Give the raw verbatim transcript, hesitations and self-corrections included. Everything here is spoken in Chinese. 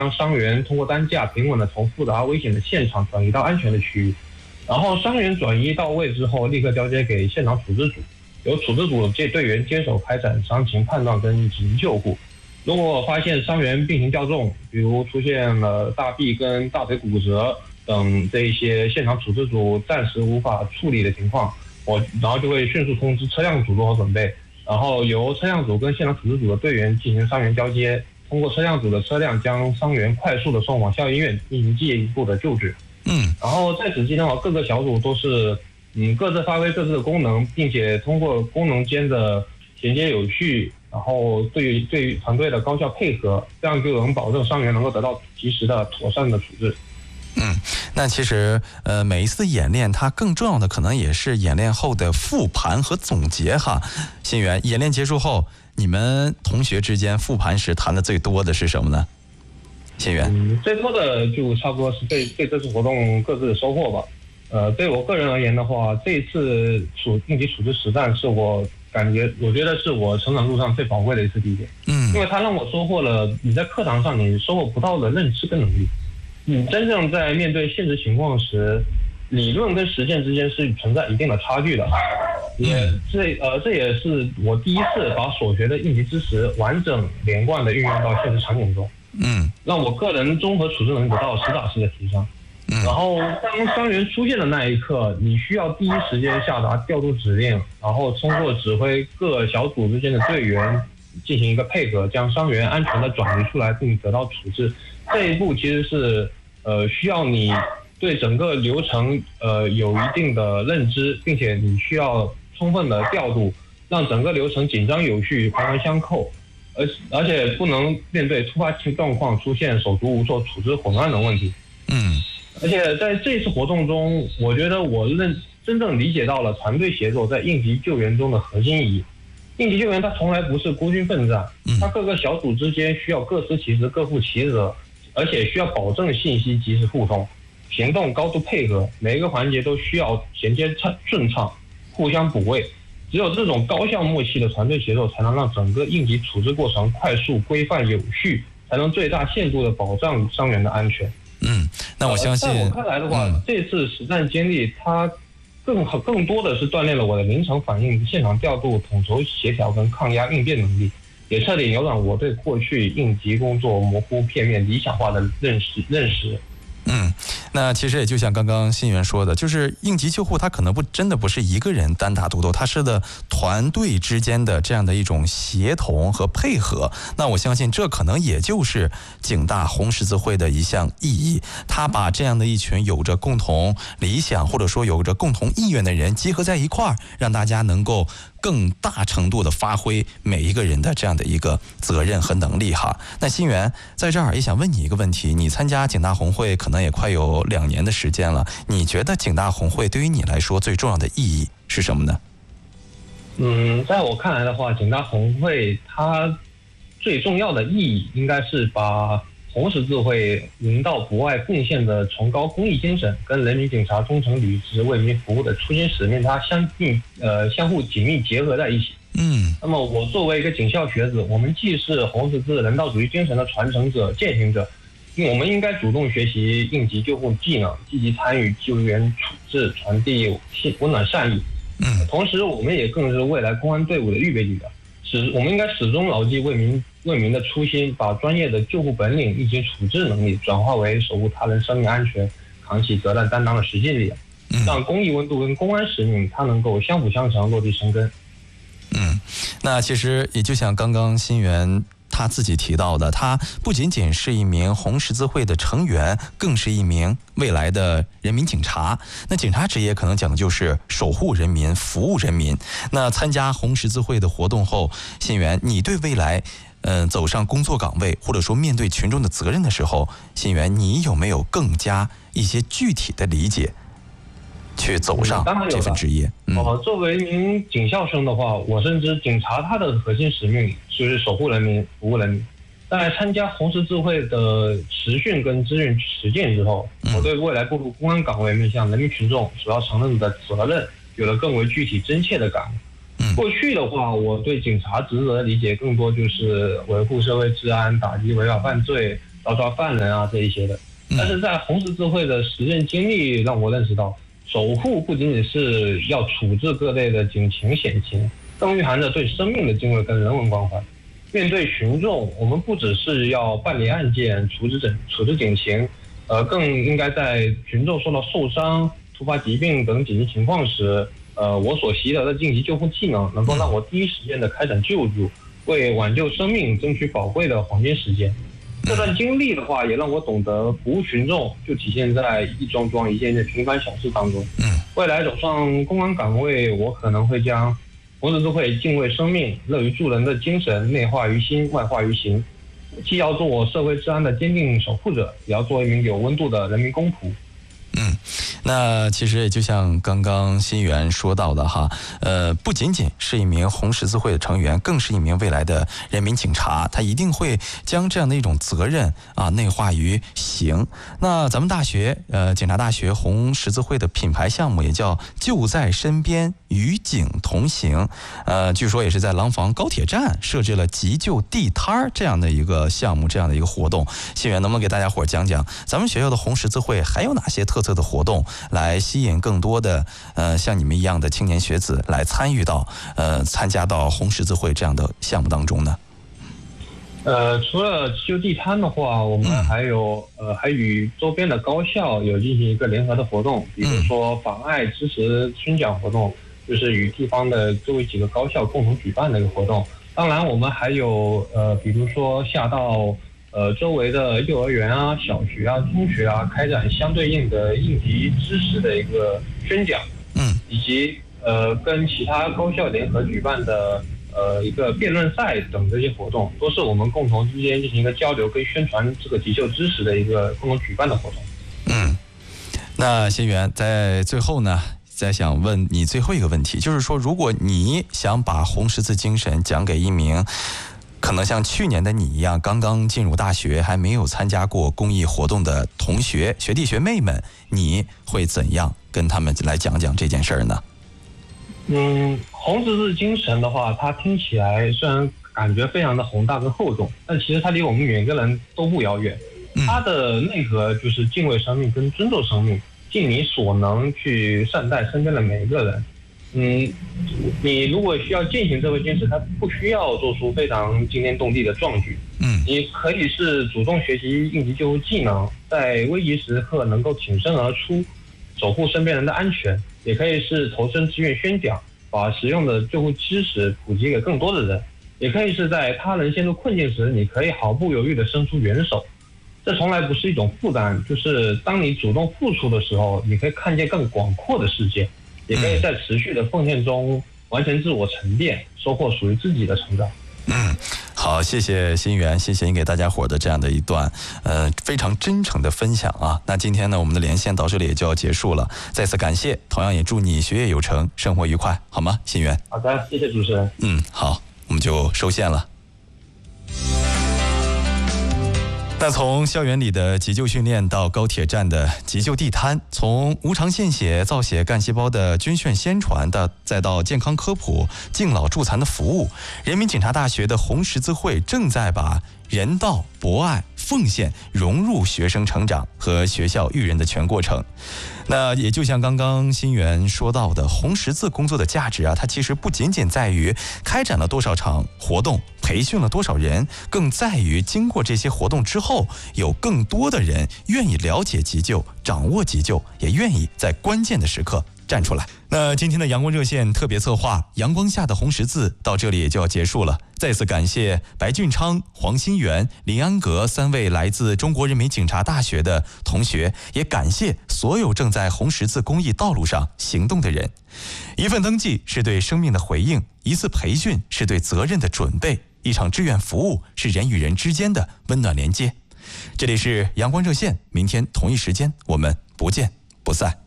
将伤员通过担架平稳的从复杂危险的现场转移到安全的区域。然后伤员转移到位之后，立刻交接给现场处置组，由处置组接队员接手开展伤情判断跟紧急救护。如果发现伤员病情较重，比如出现了大臂跟大腿骨折等这一些现场处置组暂时无法处理的情况，我然后就会迅速通知车辆组做好准备，然后由车辆组跟现场处置组的队员进行伤员交接，通过车辆组的车辆将伤员快速的送往校医院进行进一步的救治。 嗯， 然后在此期间的话，各个小组都是嗯各自发挥各自的功能，并且通过功能间的衔接有序，然后对于对于团队的高效配合，这样就能保证伤员能够得到及时的妥善的处置。 嗯，那其实呃每一次的演练，它更重要的可能也是演练后的复盘和总结哈。新源，演练结束后，你们同学之间复盘时谈的最多的是什么呢？新源， 嗯，最多的就差不多是对对这次活动各自的收获吧。呃，对我个人而言的话，这一次处应急处置实战是我感觉，我觉得是我成长路上最宝贵的一次体验。 嗯， 因为它让我收获了你在课堂上你收获不到的认知跟能力。你真正在面对现实情况时，理论跟实践之间是存在一定的差距的。也这呃这也是我第一次把所学的应急知识完整连贯的运用到现实场景中。 嗯， 让我个人综合处置能力得到实打实的提升。 嗯， 然后当伤员出现的那一刻，你需要第一时间下达调度指令，然后通过指挥各小组之间的队员进行一个配合，将伤员安全的转移出来并得到处置。这一步其实是呃需要你对整个流程呃有一定的认知，并且你需要充分的调度，让整个流程紧张有序、环环相扣。而而且不能面对突发情状况出现手足无措、处置混乱的问题。 嗯， 而且在这次活动中，我觉得我认真正理解到了团队协作在应急救援中的核心意义。应急救援它从来不是孤军奋战，它各个小组之间需要各司其职、各负其责，而且需要保证信息及时互通，行动高度配合，每一个环节都需要衔接顺畅、互相补位。只有这种高效默契的团队协作，才能让整个应急处置过程快速、规范、有序，才能最大限度的保障伤员的安全。 嗯，那我相信， 在我看来的话，嗯、这次实战经历，它更更多的是锻炼了我的临场反应、现场调度、统筹协调跟抗压应变能力，也彻底扭转我对过去应急工作模糊、片面、理想化的认识认识。 嗯，那其实也就像刚刚新源说的，就是应急救护它可能不真的不是一个人单打独斗，它是的团队之间的这样的一种协同和配合。那我相信这可能也就是警大红十字会的一项意义，它把这样的一群有着共同理想或者说有着共同意愿的人集合在一块儿，让大家能够更大程度的发挥每一个人的这样的一个责任和能力哈。那新源在这儿也想问你一个问题，你参加警大红会可能也快有两年的时间了，你觉得警大红会对于你来说最重要的意义是什么呢？ 嗯，在我看来的话，警大红会它最重要的意义应该是把红十字会人道不外贡献的崇高公益精神跟人民警察忠诚履职为民服务的初心使命，它相并呃相互紧密结合在一起。 嗯， 那么我作为一个警校学子，我们既是红十字人道主义精神的传承者、践行者，因为我们应该主动学习应急救护技能，积极参与救援处置，传递温暖善意。 嗯， 同时我们也更是未来公安队伍的预备力量。始我们应该始终牢记为民为民的初心，把专业的救护本领以及处置能力转化为守护他人生命安全、扛起责任担当的实际力量，让公益温度跟公安使命它能够相辅相成、落地生根。 嗯，那其实也就像刚刚新源他自己提到的，他不仅仅是一名红十字会的成员，更是一名未来的人民警察。那警察职业可能讲的就是守护人民、服务人民。那参加红十字会的活动后，新源，你对未来嗯、呃、走上工作岗位，或者说面对群众的责任的时候，新源，你有没有更加一些具体的理解，去走上这份职业？ 嗯，呃，作为一名警校生的话，我深知警察他的核心使命就是守护人民、服务人民。在参加红十字会的实训跟志愿实践之后，我对未来步入公安岗位面向人民群众所要承认的责任有了更为具体真切的感悟。过去的话，我对警察职责的理解更多就是维护社会治安、打击违法犯罪， 抓抓犯人啊这一些的。但是在红十字会的实践经历让我认识到，守护不仅仅是要处置各类的警情险情，更蕴含着对生命的敬畏跟人文关怀。面对群众，我们不只是要办理案件、处置整处置警情，呃，更应该在群众受到受伤、突发疾病等紧急情况时，呃，我所习得的应急救护技能能够让我第一时间的开展救助，为挽救生命争取宝贵的黄金时间。这段经历的话，也让我懂得服务群众就体现在一桩桩一件件平凡小事当中。未来走上公安岗位，我可能会将红十字会敬畏生命、乐于助人的精神内化于心、外化于行，既要做社会治安的坚定守护者，也要做一名有温度的人民公仆。 嗯，那其实也就像刚刚新源说到的哈，呃，不仅仅是一名红十字会的成员，更是一名未来的人民警察，他一定会将这样的一种责任啊内化于行。那咱们大学，呃，警察大学红十字会的品牌项目也叫就在身边，与警同行。呃，据说也是在廊坊高铁站设置了急救地摊这样的一个项目，这样的一个活动。新源能不能给大家伙讲讲咱们学校的红十字会还有哪些特色的活动，来吸引更多的呃像你们一样的青年学子来参与到呃参加到红十字会这样的项目当中呢？ 呃，除了急救地摊的话，我们还有、嗯、呃还与周边的高校有进行一个联合的活动，比如说妨碍支持宣讲活动，就是与地方的周围几个高校共同举办的一个活动。当然，我们还有呃比如说下到呃，周围的幼儿园啊、小学啊、中学啊，开展相对应的应急知识的一个宣讲， 嗯， 以及呃跟其他高校联合举办的呃一个辩论赛等这些活动，都是我们共同之间进行一个交流跟宣传这个急救知识的一个共同举办的活动。 嗯，那新源在最后呢，再想问你最后一个问题，就是说，如果你想把红十字精神讲给一名可能像去年的你一样刚刚进入大学还没有参加过公益活动的同学学弟学妹们，你会怎样跟他们来讲讲这件事儿呢？ 嗯，红十字精神的话，它听起来虽然感觉非常的宏大跟厚重，但其实它离我们每个人都不遥远。它的内核就是敬畏生命跟尊重生命，尽你所能去善待身边的每一个人。嗯，你如果需要践行这份精神，它不需要做出非常惊天动地的壮举。 嗯， 你可以是主动学习应急救护技能，在危急时刻能够挺身而出，守护身边人的安全；也可以是投身志愿宣讲，把实用的救护知识普及给更多的人；也可以是在他人陷入困境时，你可以毫不犹豫地伸出援手。这从来不是一种负担，就是当你主动付出的时候，你可以看见更广阔的世界。也可以在持续的奉献中完成自我沉淀，收获属于自己的成长。 嗯，好，谢谢新源，谢谢你给大家伙的这样的一段呃非常真诚的分享啊。那今天呢，我们的连线到这里也就要结束了，再次感谢，同样也祝你学业有成，生活愉快，好吗？新源。 好的，谢谢主持人。 嗯，好，我们就收线了。那从校园里的急救训练到高铁站的急救地摊，从无偿献血造血干细胞的捐献宣传的，再到健康科普、敬老助残的服务，人民警察大学的红十字会正在把人道、博爱、奉献融入学生成长和学校育人的全过程。那也就像刚刚新源说到的，红十字工作的价值啊，它其实不仅仅在于开展了多少场活动，培训了多少人，更在于经过这些活动之后，有更多的人愿意了解急救、掌握急救，也愿意在关键的时刻站出来。那今天的阳光热线特别策划阳光下的红十字到这里也就要结束了，再次感谢白俊昌、黄新源、林安格三位来自中国人民警察大学的同学，也感谢所有正在红十字公益道路上行动的人。一份登记是对生命的回应，一次培训是对责任的准备，一场志愿服务是人与人之间的温暖连接。这里是阳光热线，明天同一时间我们不见不散。